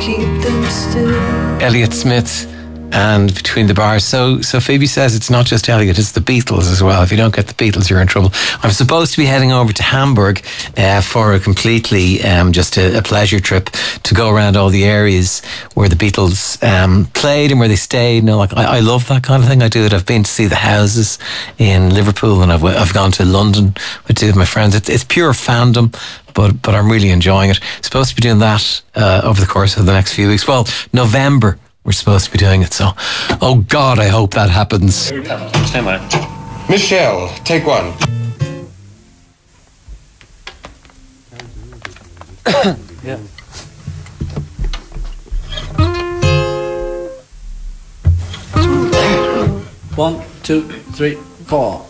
keep them still. Elliott Smith and Between the Bars. So Phoebe says it's not just Elliott, it's the Beatles as well. If you don't get the Beatles, you're in trouble. I'm supposed to be heading over to Hamburg for a completely just a pleasure trip to go around all the areas where the Beatles played and where they stayed. You know, like I love that kind of thing. I do it. I've been to see the houses in Liverpool, and I've gone to London with two of my friends. It's pure fandom. But I'm really enjoying it. Supposed to be doing that over the course of the next few weeks. Well, November we're supposed to be doing it. So, oh God, I hope that happens. Stand by. Michelle, take one. Yeah. 1, 2, 3, 4.